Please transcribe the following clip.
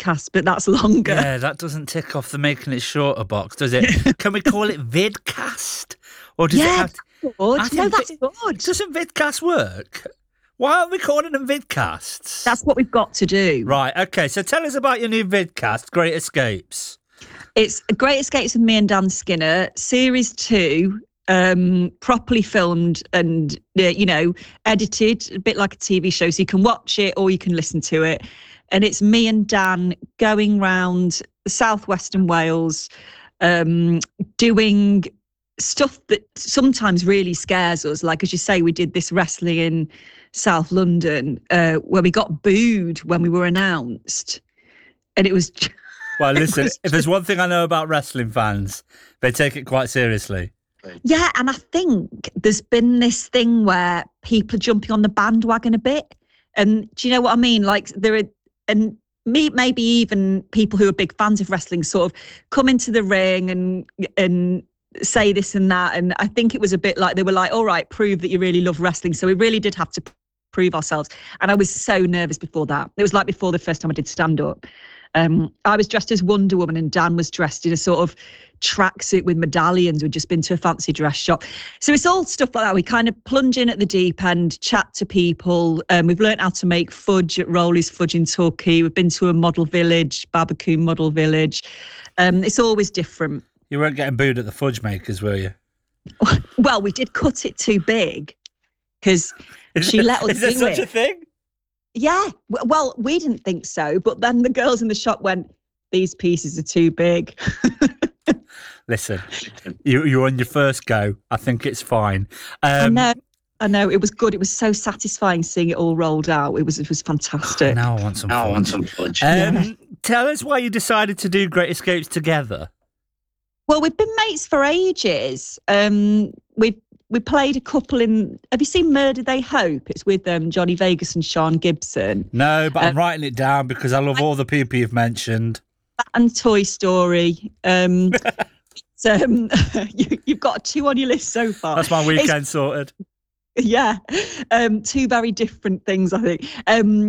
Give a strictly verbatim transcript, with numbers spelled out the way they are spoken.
vidcast, but that's longer. Yeah, that doesn't tick off the making it shorter box, does it? Can we call it vidcast? Or does yeah, it have that's good. No, that's vi- good. Doesn't vidcast work? Why aren't we calling them vidcasts? That's what we've got to do. Right, okay, so tell us about your new vidcast, Great Escapes. It's Great Escapes of me and Dan Skinner, series two, um, properly filmed and, uh, you know, edited, a bit like a T V show. So you can watch it or you can listen to it. And it's me and Dan going round southwestern Wales, um, doing stuff that sometimes really scares us. Like, as you say, we did this wrestling in South London uh, where we got booed when we were announced. And it was... Well, listen, if there's one thing I know about wrestling fans, they take it quite seriously. Yeah, and I think there's been this thing where people are jumping on the bandwagon a bit. And do you know what I mean? Like, there are... And me, maybe even people who are big fans of wrestling sort of come into the ring and and say this and that. And I think it was a bit like they were like, all right, prove that you really love wrestling. So we really did have to prove ourselves. And I was so nervous before that. It was like before the first time I did stand-up. Um, I was dressed as Wonder Woman and Dan was dressed in a sort of tracksuit with medallions. We'd just been to a fancy dress shop. So it's all stuff like that. We kind of plunge in at the deep end, chat to people. Um, we've learned how to make fudge at Rowley's Fudge in Torquay. We've been to a model village, Babacoon model village. Um, it's always different. You weren't getting booed at the fudge makers, were you? Well, we did cut it too big because she it, let us is there do such it. a thing? Yeah. Well, we didn't think so. But then the girls in the shop went, these pieces are too big. Listen, you, you're on your first go. I think it's fine. Um, I know. I know. It was good. It was so satisfying seeing it all rolled out. It was it was fantastic. Now I want some Now I fudge. want some fudge. Um, Yeah. Tell us why you decided to do Great Escapes together. Well, we've been mates for ages. Um, we we played a couple in. Have you seen Murder They Hope? It's with um, Johnny Vegas and Sean Gibson. No, but I'm Um, writing it down because I love all the people you've mentioned. And Toy Story. Um, so um, you, you've got two on your list so far. That's my It's- weekend sorted. Yeah, um, two very different things, I think. Um,